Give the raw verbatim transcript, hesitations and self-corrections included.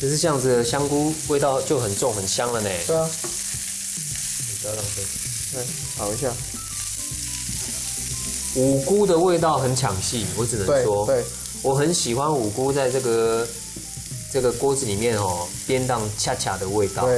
可是这样子的香菇味道就很重很香了呢。 对啊， 你不要浪费。 对，熬一下。 五菇的味道很抢戏，我只能说， 对， 我很喜欢五菇在这个这个锅子里面哦，颠荡恰恰的味道。